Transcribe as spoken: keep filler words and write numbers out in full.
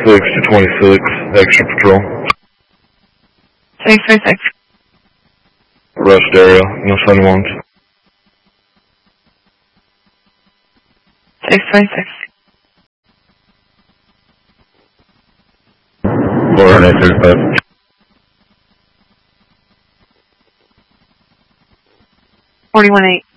six to twenty-six, extra patrol. six three six. Rest area, no sun ones. six three six. four eight three five. forty-one eight.